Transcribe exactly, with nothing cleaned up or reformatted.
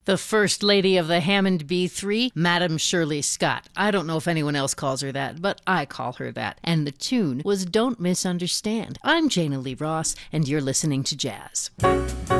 The First Lady of the Hammond B three, Madam Shirley Scott. I don't know if anyone else calls her that, but I call her that. And the tune was Don't Misunderstand. I'm Jana Lee Ross, and you're listening to Jazz.